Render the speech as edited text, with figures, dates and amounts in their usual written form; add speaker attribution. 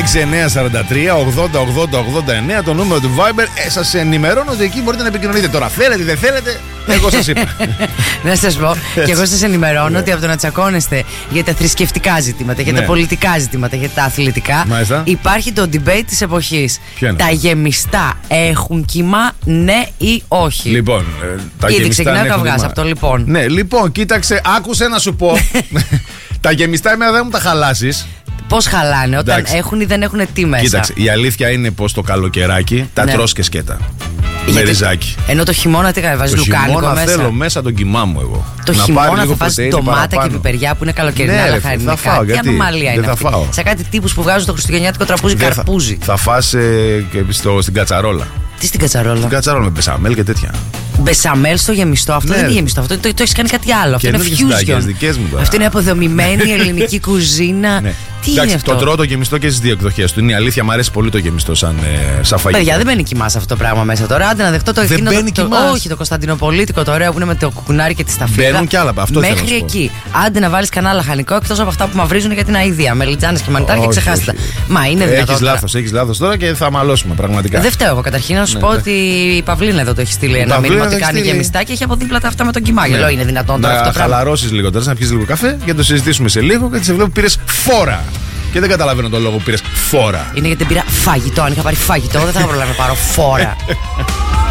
Speaker 1: 6943 80 80 89 το νούμερο του Viber. Σας ενημερώνω ότι εκεί μπορείτε να επικοινωνείτε. Τώρα θέλετε, δεν θέλετε, εγώ σας είπα.
Speaker 2: Να σας πω, και εγώ σας ενημερώνω ότι από το να τσακώνεστε για τα θρησκευτικά ζητήματα, για τα πολιτικά ζητήματα, για τα αθλητικά, υπάρχει το debate της εποχής. Τα γεμιστά έχουν κύμα, ναι ή όχι?
Speaker 1: Λοιπόν, τα
Speaker 2: ήδη
Speaker 1: γεμιστά
Speaker 2: ξεκινάει ο καυγάς από το λοιπόν.
Speaker 1: Ναι, λοιπόν, κοίταξε, άκουσε να σου πω. Τα γεμιστά εμένα δεν μου τα χαλάσεις.
Speaker 2: Πώς χαλάνε όταν έχουν ή δεν έχουν τι μέσα?
Speaker 1: Κοίταξε, η αλήθεια είναι πως το καλοκαιράκι τα τρως και σκέτα. Με ριζάκι.
Speaker 2: Ενώ το χειμώνα τι κάνει, βάζεις λουκάνικο μέσα?
Speaker 1: Το χειμώνα θέλω μέσα τον κοιμά μου εγώ.
Speaker 2: Το χειμώνα θα φας ντομάτα και πιπεριά που είναι καλοκαιρινά λαχανικά. Τι ανομαλία είναι αυτή? Σαν κάτι τύπους που βγάζουν το χριστουγεννιάτικο τραπούζι καρπούζι.
Speaker 1: Θα φας στην κατσαρόλα.
Speaker 2: Τι στην κατσαρόλα?
Speaker 1: Στην κατσαρόλα με μπεσαμέλ και τέτοια.
Speaker 2: Μπεσαμέλ στο γεμιστό, αυτό δεν είναι γεμιστό. Αυτό το έχει κάνει κάτι άλλο. Αυτό είναι fusion. Αυτό είναι αποδομημένη ελληνική κουζίνα. Τι είναι αυτό?
Speaker 1: Το τρώω το γεμιστό και στις δύο εκδοχές του. Είναι η αλήθεια, μου αρέσει πολύ το γεμιστό σαν φαγητό.
Speaker 2: Παιδιά, δεν μπαίνει κοιμά αυτό το πράγμα μέσα τώρα. Άντε να δεχτώ το εκείνο. Όχι, το κωνσταντινοπολίτικο, το ωραίο που είναι με το κουκουνάρι και τη σταφίδα.
Speaker 1: Μπαίνουν κι άλλα, αυτό θέλω να σου πω.
Speaker 2: Μέχρι εκεί. Άντε να βάλεις κανένα λαχανικό εκτός από αυτά που μαυρίζουν για την αηδία. Μελιτζάνες και μανιτάρια, ξεχάστε. Μα είναι δυνατόν?
Speaker 1: Έχεις λάθος τώρα και θα μαλώσουμε πραγματικά.
Speaker 2: Δεν φταίω εγώ καταρχήν να σου πω ότι η Παυλίνα εδώ το έχει στείλει ένα μήνυμα ότι κάνει γεμιστά και έχει από δίπλα αυτά με τον κοιμάγιο. Λέω είναι δυνατόν τώρα αυτό?
Speaker 1: Να χαλαρώσεις λίγο τώρα, να πιεις λίγο καφέ και το συζητήσουμε σε λίγο γιατί σε βλέπω πήρες φόρα. Και δεν καταλαβαίνω τον λόγο που πήρες φόρα.
Speaker 2: Είναι γιατί πήρα φαγητό. Αν είχα πάρει φαγητό, δεν θα προλάβω να πάρω φόρα.